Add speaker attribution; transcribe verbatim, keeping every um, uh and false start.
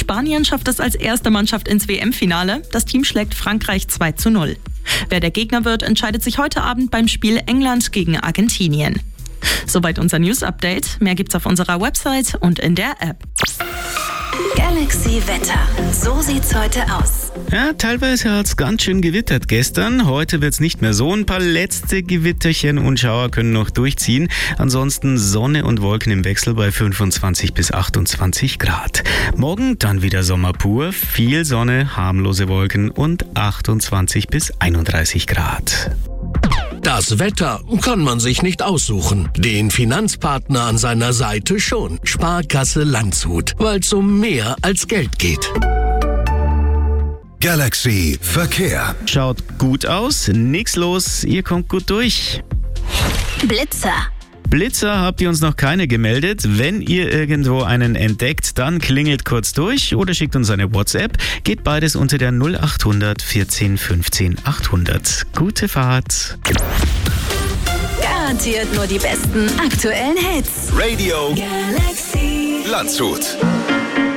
Speaker 1: Spanien schafft es als erste Mannschaft ins W M-Finale. Das Team schlägt Frankreich zwei zu null. Wer der Gegner wird, entscheidet sich heute Abend beim Spiel England gegen Argentinien. Soweit unser News-Update. Mehr gibt's auf unserer Website und in der App.
Speaker 2: Galaxy Wetter. So sieht's heute aus.
Speaker 3: Ja, teilweise hat's ganz schön gewittert gestern. Heute wird's nicht mehr so. Ein paar letzte Gewitterchen und Schauer können noch durchziehen. Ansonsten Sonne und Wolken im Wechsel bei fünfundzwanzig bis achtundzwanzig Grad. Morgen dann wieder Sommer pur. Viel Sonne, harmlose Wolken und achtundzwanzig bis einunddreißig Grad.
Speaker 4: Das Wetter kann man sich nicht aussuchen. Den Finanzpartner an seiner Seite schon. Sparkasse Landshut, weil es um mehr als Geld geht.
Speaker 5: Galaxy Verkehr.
Speaker 3: Schaut gut aus, nix los, ihr kommt gut durch.
Speaker 2: Blitzer.
Speaker 3: Blitzer habt ihr uns noch keine gemeldet. Wenn ihr irgendwo einen entdeckt, dann klingelt kurz durch oder schickt uns eine WhatsApp. Geht beides unter der null acht hundert vierzehn fünfzehn achthundert. Gute Fahrt.
Speaker 2: Garantiert nur die besten aktuellen Hits.
Speaker 5: Radio
Speaker 2: Galaxy
Speaker 5: Landshut.